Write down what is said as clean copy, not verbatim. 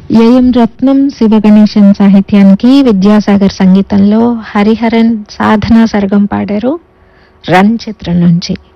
AM రత్నం, శివగణేశన్ సాహిత్యానికి విద్యాసాగర్ సంగీతంలో హరిహరన్, సాధన సర్గం పాడారు రన్ చిత్రం నుంచి.